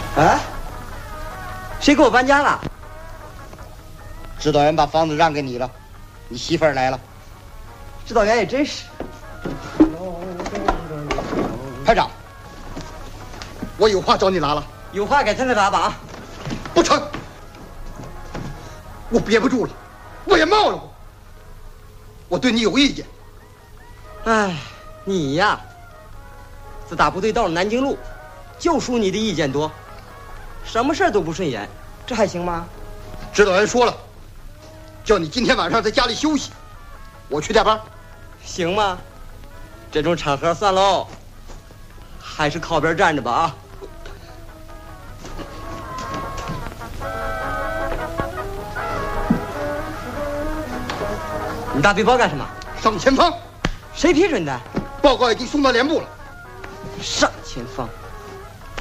哎，谁给我搬家了？ 指导员把房子让给你了，你媳妇儿来了。 指导员也真是。 排长，我有话找你拉了。 有话改天再拉吧啊！ 不成，我憋不住了，我也冒了我对你有意见。 哎，你呀，自打部队到了南京路，就属你的意见多，什么事儿都不顺眼，这还行吗？ 指导员说了，叫你今天晚上在家里休息，我去带班。 行吗？这种场合算喽，还是靠边站着吧啊！你大背包干什么？ 上前方。 谁批准的？ 报告已经送到连部了。 上前方。